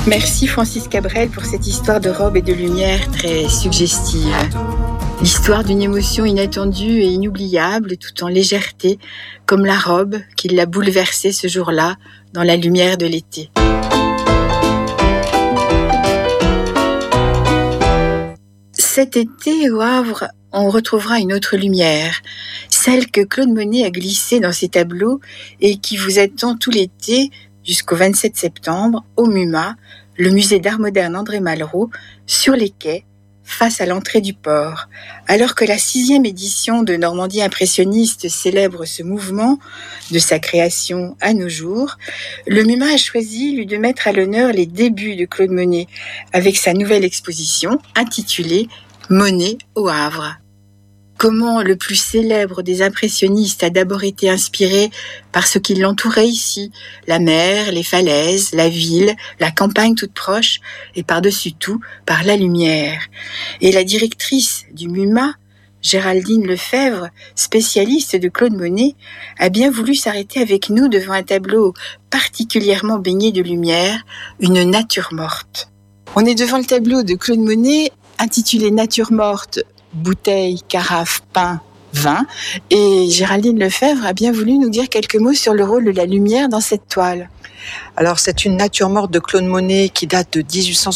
Merci Francis Cabrel pour cette histoire de robe et de lumière très suggestive. L'histoire d'une émotion inattendue et inoubliable tout en légèreté, comme la robe qui l'a bouleversée ce jour-là dans la lumière de l'été. Cet été, au Havre, on retrouvera une autre lumière, celle que Claude Monet a glissée dans ses tableaux et qui vous attend tout l'été jusqu'au 27 septembre au MUMA, le musée d'art moderne André Malraux, sur les quais, face à l'entrée du port. Alors que la 6e édition de Normandie impressionniste célèbre ce mouvement de sa création à nos jours, le MUMA a choisi, lui, de mettre à l'honneur les débuts de Claude Monet avec sa nouvelle exposition intitulée « Monet au Havre ». Comment le plus célèbre des impressionnistes a d'abord été inspiré par ce qui l'entourait ici, la mer, les falaises, la ville, la campagne toute proche, et par-dessus tout, par la lumière. Et la directrice du MUMA, Géraldine Lefebvre, spécialiste de Claude Monet, a bien voulu s'arrêter avec nous devant un tableau particulièrement baigné de lumière, une nature morte. On est devant le tableau de Claude Monet, intitulé Nature morte, bouteille, carafe, pain, vin. Et Géraldine Lefebvre a bien voulu nous dire quelques mots sur le rôle de la lumière dans cette toile. Alors, c'est une nature morte de Claude Monet qui date de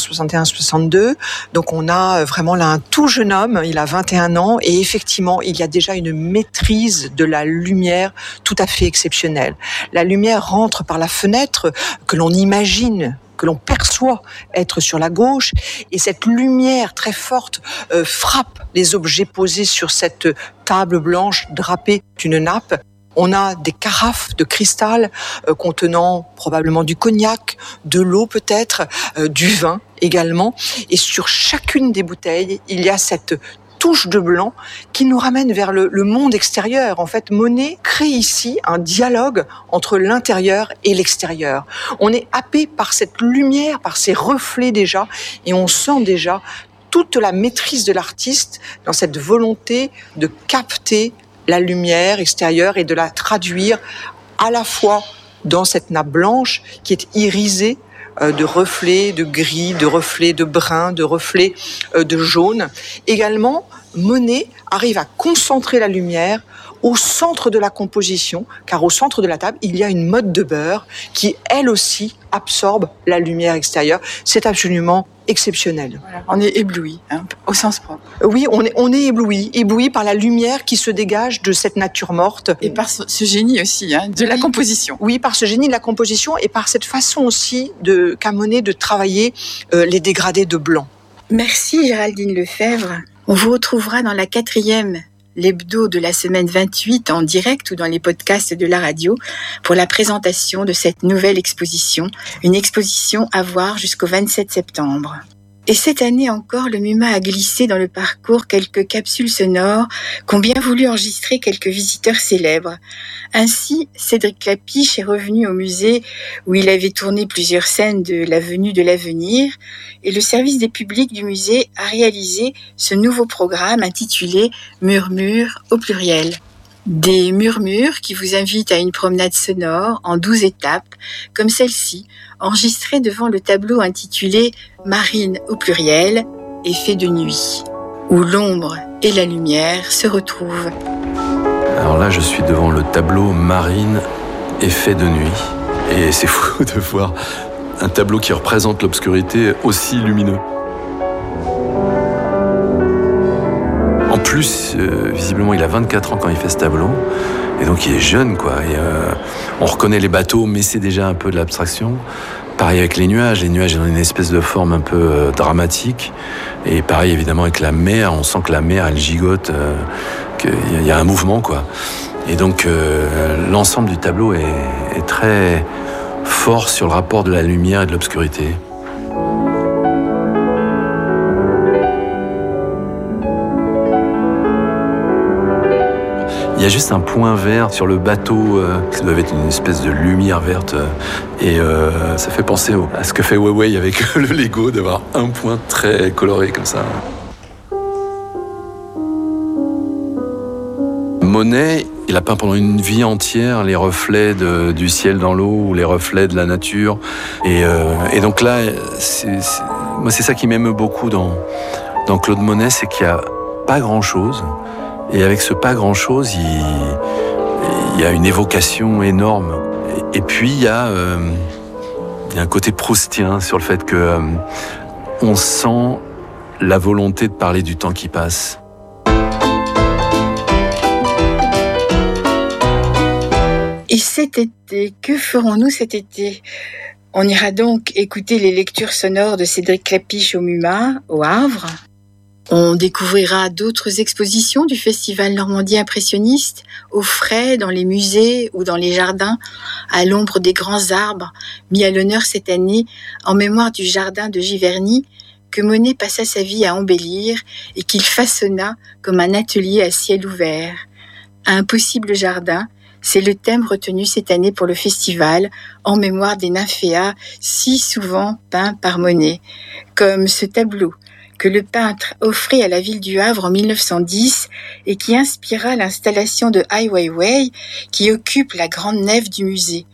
1861-62. Donc, on a vraiment là un tout jeune homme, il a 21 ans. Et effectivement, il y a déjà une maîtrise de la lumière tout à fait exceptionnelle. La lumière rentre par la fenêtre que l'on imagine, que l'on perçoit être sur la gauche, et cette lumière très forte frappe les objets posés sur cette table blanche drapée d'une nappe. On a des carafes de cristal contenant probablement du cognac, de l'eau peut-être, du vin également, et sur chacune des bouteilles, il y a cette touche de blanc qui nous ramène vers le monde extérieur. En fait, Monet crée ici un dialogue entre l'intérieur et l'extérieur. On est happé par cette lumière, par ces reflets déjà, et on sent déjà toute la maîtrise de l'artiste dans cette volonté de capter la lumière extérieure et de la traduire à la fois dans cette nappe blanche qui est irisée de reflets de gris, de reflets de brun, de reflets de jaune. Également, Monet arrive à concentrer la lumière au centre de la composition, car au centre de la table, il y a une motte de beurre qui, elle aussi, absorbe la lumière extérieure. C'est absolument exceptionnel. Voilà, on est ébloui, au sens propre. Oui, on est ébloui par la lumière qui se dégage de cette nature morte. Et par ce génie aussi, de la composition. Oui, par ce génie de la composition et par cette façon aussi qu'a Monet de travailler les dégradés de blanc. Merci Géraldine Lefebvre. On vous retrouvera dans la 4e l'hebdo de la semaine 28 en direct ou dans les podcasts de la radio pour la présentation de cette nouvelle exposition, une exposition à voir jusqu'au 27 septembre. Et cette année encore, le MUMA a glissé dans le parcours quelques capsules sonores qu'ont bien voulu enregistrer quelques visiteurs célèbres. Ainsi, Cédric Clapiche est revenu au musée où il avait tourné plusieurs scènes de l'Avenue de l'Avenir et le service des publics du musée a réalisé ce nouveau programme intitulé « Murmures » au pluriel. Des murmures qui vous invitent à une promenade sonore en 12 étapes, comme celle-ci, enregistrée devant le tableau intitulé « Marine » au pluriel, « Effet de nuit », où l'ombre et la lumière se retrouvent. Alors là, je suis devant le tableau « Marine » Effet de nuit. Et c'est fou de voir un tableau qui représente l'obscurité aussi lumineux. En plus, visiblement, il a 24 ans quand il fait ce tableau. Et donc, il est jeune, quoi. Et, on reconnaît les bateaux, mais c'est déjà un peu de l'abstraction. Pareil avec les nuages. Les nuages ont une espèce de forme un peu dramatique. Et pareil, évidemment, avec la mer. On sent que la mer, elle gigote, qu'il y a un mouvement, quoi. Et donc, l'ensemble du tableau est très fort sur le rapport de la lumière et de l'obscurité. Il y a juste un point vert sur le bateau, ça doit être une espèce de lumière verte, et ça fait penser à ce que fait Huawei avec le Lego, d'avoir un point très coloré comme ça. Monet, Il a peint pendant une vie entière les reflets du ciel dans l'eau ou les reflets de la nature. Et donc là, moi c'est ça qui m'émeut beaucoup dans Claude Monet, c'est qu'il n'y a pas grand-chose. Et avec ce pas grand-chose, il y a une évocation énorme. Et puis il y a un côté proustien sur le fait que on sent la volonté de parler du temps qui passe. Et cet été, que ferons-nous cet été ? On ira donc écouter les lectures sonores de Cédric Klapisch au MUMA, au Havre. On découvrira d'autres expositions du Festival Normandie Impressionniste, au frais, dans les musées ou dans les jardins, à l'ombre des grands arbres, mis à l'honneur cette année en mémoire du jardin de Giverny, que Monet passa sa vie à embellir et qu'il façonna comme un atelier à ciel ouvert. Un possible jardin, c'est le thème retenu cette année pour le festival, en mémoire des nymphéas si souvent peints par Monet, comme ce tableau que le peintre offrit à la ville du Havre en 1910 et qui inspira l'installation de Ai Weiwei qui occupe la grande nef du musée.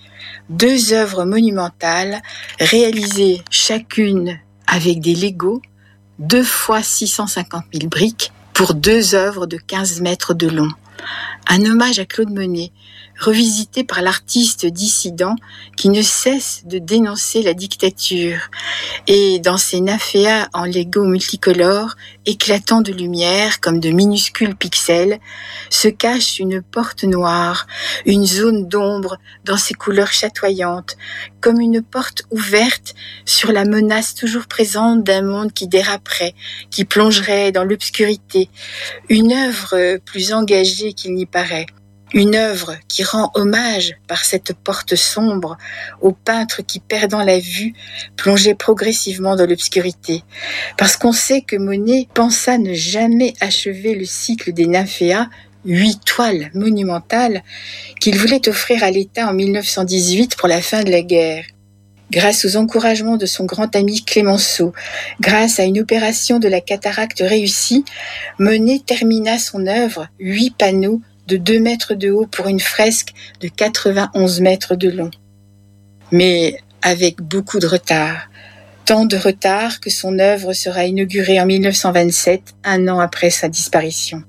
2 œuvres monumentales réalisées chacune avec des Legos, 2 fois 650 000 briques pour 2 œuvres de 15 mètres de long. Un hommage à Claude Monet, revisité par l'artiste dissident qui ne cesse de dénoncer la dictature. Et dans ces nymphéas en Lego multicolores, éclatant de lumière comme de minuscules pixels, se cache une porte noire, une zone d'ombre dans ses couleurs chatoyantes, comme une porte ouverte sur la menace toujours présente d'un monde qui déraperait, qui plongerait dans l'obscurité. Une œuvre plus engagée qu'il n'y paraît. Une œuvre qui rend hommage par cette porte sombre au peintre qui, perdant la vue, plongeait progressivement dans l'obscurité. Parce qu'on sait que Monet pensa ne jamais achever le cycle des nymphéas, 8 toiles monumentales, qu'il voulait offrir à l'État en 1918 pour la fin de la guerre. Grâce aux encouragements de son grand ami Clémenceau, grâce à une opération de la cataracte réussie, Monet termina son œuvre, 8 panneaux, de 2 mètres de haut pour une fresque de 91 mètres de long. Mais avec beaucoup de retard. Tant de retard que son œuvre sera inaugurée en 1927, 1 an après sa disparition.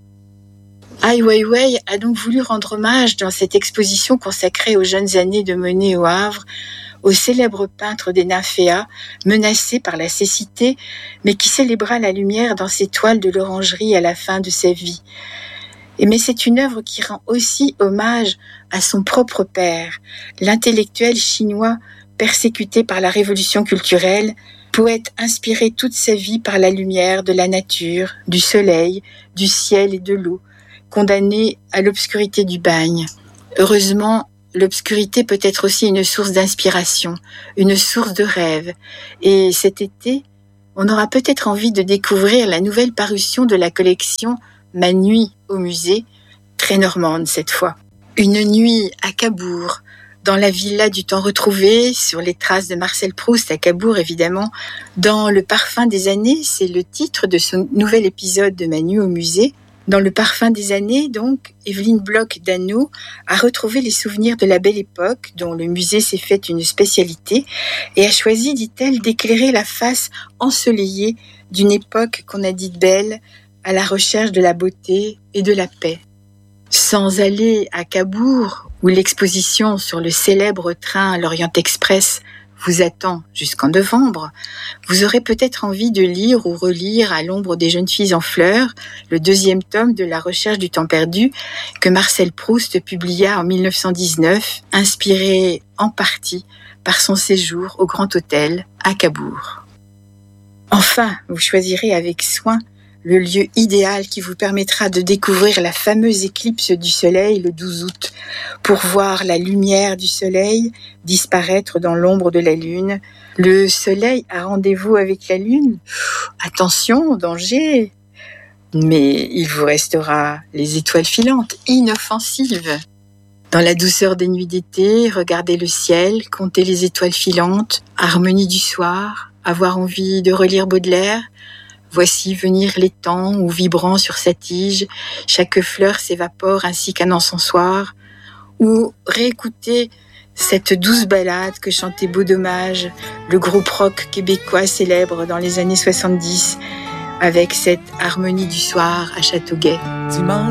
Ai Weiwei a donc voulu rendre hommage dans cette exposition consacrée aux jeunes années de Monet au Havre, au célèbre peintre des nymphéas, menacé par la cécité, mais qui célébra la lumière dans ses toiles de l'orangerie à la fin de sa vie. Mais c'est une œuvre qui rend aussi hommage à son propre père, l'intellectuel chinois persécuté par la révolution culturelle, poète inspiré toute sa vie par la lumière de la nature, du soleil, du ciel et de l'eau, condamné à l'obscurité du bagne. Heureusement, l'obscurité peut être aussi une source d'inspiration, une source de rêve. Et cet été, on aura peut-être envie de découvrir la nouvelle parution de la collection Ma nuit au musée, très normande cette fois. Une nuit à Cabourg, dans la villa du temps retrouvé, sur les traces de Marcel Proust à Cabourg évidemment, dans Le parfum des années, c'est le titre de ce nouvel épisode de Ma nuit au musée. Dans Le parfum des années, donc, Evelyne Bloch-Dano a retrouvé les souvenirs de la belle époque, dont le musée s'est fait une spécialité, et a choisi, dit-elle, d'éclairer la face ensoleillée d'une époque qu'on a dite belle, à la recherche de la beauté et de la paix. Sans aller à Cabourg, où l'exposition sur le célèbre train L'Orient Express vous attend jusqu'en novembre, vous aurez peut-être envie de lire ou relire À l'ombre des jeunes filles en fleurs, le 2e tome de La recherche du temps perdu, que Marcel Proust publia en 1919, inspiré en partie par son séjour au Grand Hôtel à Cabourg. Enfin, vous choisirez avec soin le lieu idéal qui vous permettra de découvrir la fameuse éclipse du soleil le 12 août, pour voir la lumière du soleil disparaître dans l'ombre de la lune. Le soleil a rendez-vous avec la lune. Attention, danger! Mais il vous restera les étoiles filantes, inoffensives. Dans la douceur des nuits d'été, regardez le ciel, comptez les étoiles filantes, harmonie du soir, avoir envie de relire Baudelaire. Voici venir l'étang où, vibrant sur sa tige, chaque fleur s'évapore ainsi qu'un encensoir. Ou réécouter cette douce ballade que chantait Beau Dommage, le groupe rock québécois célèbre dans les années 70, avec cette harmonie du soir à Châteauguay. Dimanche